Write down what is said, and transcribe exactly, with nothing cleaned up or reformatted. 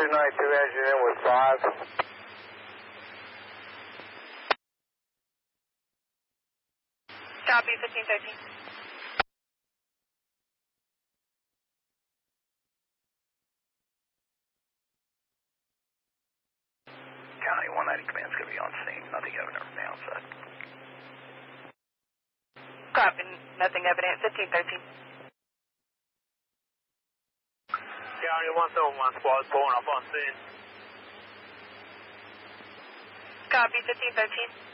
two ninety-two engine in with five. Copy, fifteen thirteen. County one ninety command's going to be on scene. Nothing evident from the outside. Copy, nothing evident, fifteen thirteen. County one seven one squad pulling up on scene. Copy, fifteen thirteen.